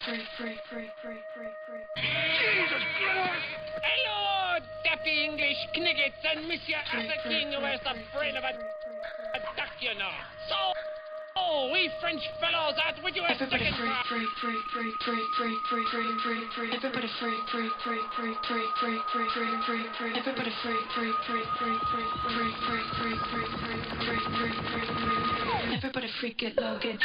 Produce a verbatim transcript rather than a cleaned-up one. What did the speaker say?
Jesus Christ! Hello, dappy English kniggets and Monsieur King, who is the brain of a, a duck, you know. So, oh, we French fellows out with you a Everybody second free, round. free, free, free, free, free, free, free, free, free. Everybody free, free, free, free, free, free, free, free, free, free. Everybody free, free, free, free, free, free, free, free, free, free, free, free, free, free. Everybody free, get low, get